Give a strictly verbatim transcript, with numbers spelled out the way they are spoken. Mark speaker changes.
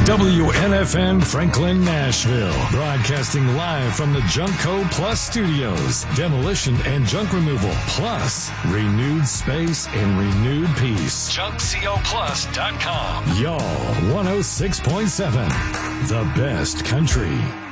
Speaker 1: W N F N Franklin, Nashville. Broadcasting live from the Junkco Plus studios. Demolition and junk removal. Plus, renewed space and renewed peace. junk co plus dot com. Y'all, one oh six point seven. The best country.